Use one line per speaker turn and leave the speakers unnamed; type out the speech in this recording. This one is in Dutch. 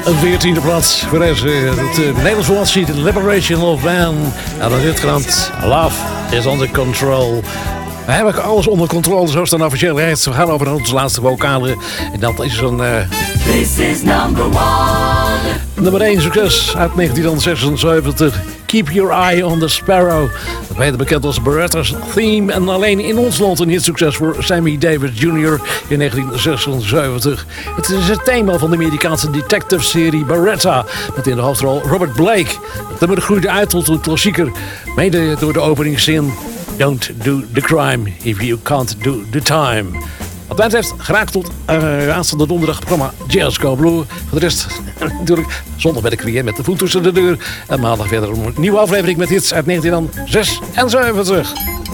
Een 14e plaats voor deze het Nederlands woordschiet Liberation of Man. En dan dit krant Love is under control. We hebben alles onder controle, zo staan officieel rechts. We gaan over naar onze laatste vocalen. En dat is een...
This is number one.
Nummer 1 succes uit 1976. Keep Your Eye on the Sparrow. Beter bekend als Beretta's Theme. En alleen in ons land een hitsucces voor Sammy Davis Jr. in 1976. Het is het thema van de Amerikaanse detective-serie Beretta. Met in de hoofdrol Robert Blake. Het nummer groeide uit tot een klassieker. Mede door de openingszin... Don't do the crime if you can't do the time. Wat mij betreft, graag tot aanstaande donderdag programma Jazz Go Blue. Voor de rest, natuurlijk, zondag ben ik weer met de voet tussen de deur. En maandag verder een nieuwe aflevering met hits uit 1976.